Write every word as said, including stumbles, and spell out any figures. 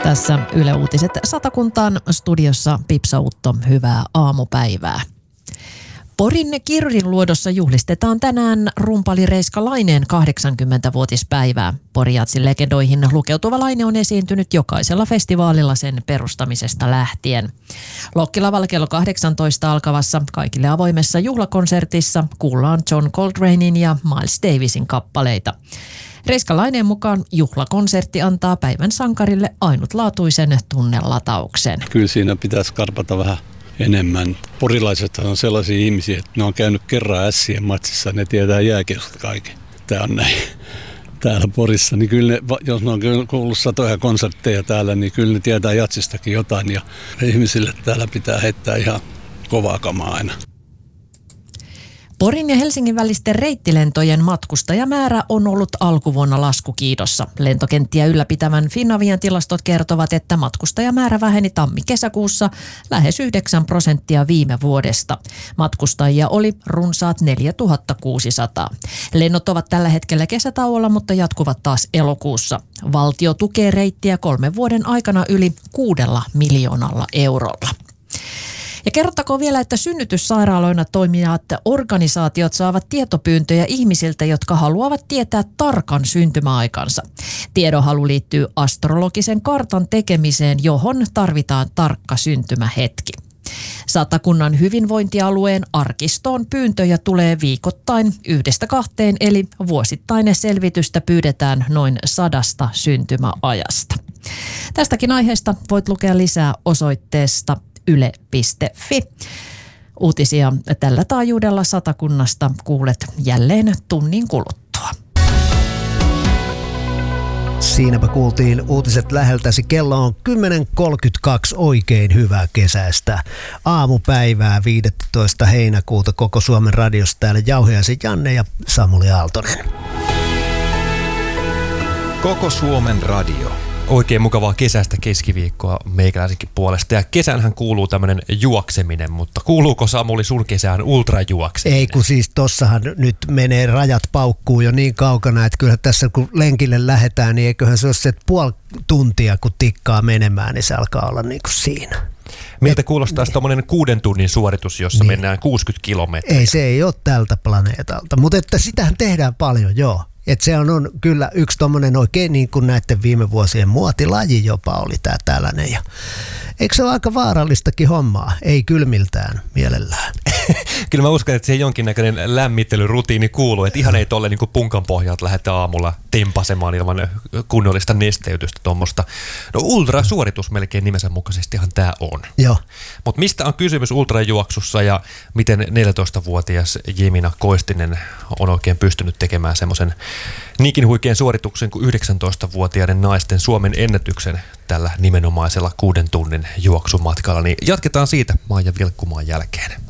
Tässä Yle Uutiset Satakuntaan, studiossa Pipsa Utto, hyvää aamupäivää. Porin Kirrinluodossa juhlistetaan tänään rumpali Reiska Laineen kahdeksankymmentävuotispäivää. Porijatsin legendoihin lukeutuva Laine on esiintynyt jokaisella festivaalilla sen perustamisesta lähtien. Lokkilavalla kello kahdeksantoista alkavassa kaikille avoimessa juhlakonsertissa kuullaan John Coltranein ja Miles Davisin kappaleita. Reiska Laineen mukaan juhlakonsertti antaa päivän sankarille ainutlaatuisen tunnelatauksen. Kyllä siinä pitäisi karpata vähän enemmän. Porilaiset on sellaisia ihmisiä, että ne on käynyt kerran ässien matsissa, ne tietää jääkiekosta kaiken. Tämä on näin täällä Porissa, niin kyllä ne, jos ne on kuullut satoja konsertteja täällä, niin kyllä ne tietää jatsistakin jotain ja ihmisille täällä pitää heittää ihan kovaa kamaa aina. Porin ja Helsingin välisten reittilentojen matkustajamäärä on ollut alkuvuonna laskukiidossa. Lentokenttiä ylläpitävän Finavian tilastot kertovat, että matkustajamäärä väheni tammi-kesäkuussa lähes yhdeksän prosenttia viime vuodesta. Matkustajia oli runsaat neljätuhatta kuusisataa. Lennot ovat tällä hetkellä kesätauolla, mutta jatkuvat taas elokuussa. Valtio tukee reittiä kolmen vuoden aikana yli kuudella miljoonalla eurolla. Ja kerrottakoon vielä, että synnytyssairaaloina toimivat organisaatiot saavat tietopyyntöjä ihmisiltä, jotka haluavat tietää tarkan syntymäaikansa. Tiedonhalu liittyy astrologisen kartan tekemiseen, johon tarvitaan tarkka syntymähetki. Satakunnan hyvinvointialueen arkistoon pyyntöjä tulee viikoittain yhdestä kahteen, eli vuosittainen selvitystä pyydetään noin sadasta syntymäajasta. Tästäkin aiheesta voit lukea lisää osoitteesta yle piste fi. Uutisia tällä taajuudella Satakunnasta kuulet jälleen tunnin kuluttua. Siinäpä kuultiin uutiset läheltäsi. Kello on kymmenen kolmekymmentäkaksi, oikein hyvää kesäistä aamupäivää viidestoista heinäkuuta koko Suomen radiosta. Täällä Jauhiaisen Janne ja Samuli Aaltonen. Koko Suomen radio. Oikein mukavaa kesäistä keskiviikkoa meikäläisenkin puolesta. Ja kesänhän kuuluu tämmöinen juokseminen, mutta kuuluuko Samuli sun kesään ultrajuokseminen? Ei, kun siis tossahan nyt menee rajat paukkuu jo niin kaukana, että kyllä tässä kun lenkille lähdetään, niin eiköhän se ole se puoli tuntia kun tikkaa menemään, niin se alkaa olla niin kuin siinä. Miltä kuulostaa tommoinen kuuden tunnin suoritus, jossa niin mennään kuusikymmentä kilometriä? Ei, se ei ole tältä planeetalta, mutta että sitähän tehdään paljon, joo. Että se on, on kyllä yksi tommonen oikein niin kuin näiden viime vuosien muotilaji jopa oli tää tällainen. Ja eikö se ole aika vaarallistakin hommaa? Ei kylmiltään mielellään. Kyllä mä uskon, että siihen jonkinnäköinen lämmittelyrutiini kuuluu. Että ihan ei tolle niin kuin punkan pohjalta lähdetä aamulla tempasemaan ilman kunnollista nesteytystä tuommoista. No ultrasuoritus melkein nimensä mukaisestihan tää on. Joo. Mutta mistä on kysymys ultrajuoksussa ja miten neljätoistavuotias Jemina Koistinen on oikein pystynyt tekemään semmoisen niinkin huikean suorituksen kuin yhdeksäntoistavuotiaiden naisten Suomen ennätyksen tällä nimenomaisella kuuden tunnin juoksumatkalla, niin jatketaan siitä Maija Vilkkumaan jälkeen.